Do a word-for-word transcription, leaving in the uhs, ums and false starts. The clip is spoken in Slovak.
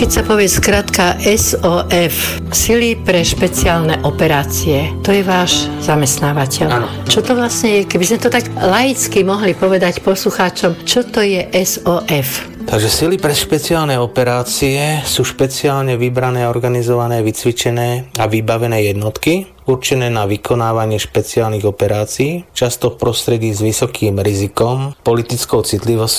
Keď sa povie skratka es ó ef, Sily pre špeciálne operácie, to je váš zamestnávateľ. Áno. Čo to vlastne je? Keby sme to tak laicky mohli povedať poslucháčom, čo to je es ó ef? Takže Sily pre špeciálne operácie sú špeciálne vybrané, organizované, vycvičené a vybavené jednotky, určené na vykonávanie špeciálnych operácií, často v prostredí s vysokým rizikom, politickou citlivosťou